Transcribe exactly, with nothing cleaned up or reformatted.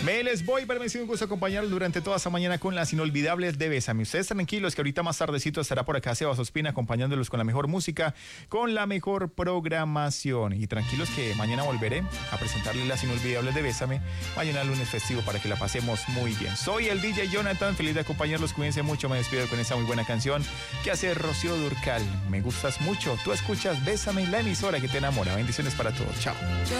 Me les voy, pero me ha sido un gusto acompañarlos durante toda esta mañana con las inolvidables de Bésame. Ustedes tranquilos que ahorita más tardecito estará por acá Sebas Ospina acompañándolos con la mejor música, con la mejor programación. Y tranquilos que mañana volveré a presentarles las inolvidables de Bésame, mañana lunes festivo, para que la pasemos muy bien. Soy el D J Jonathan, feliz de acompañarlos, cuídense mucho, me despido con esa muy buena canción que hace Rocío Dúrcal. Me gustas mucho, tú escuchas Bésame, la emisora que te enamora. Bendiciones para todos, chao.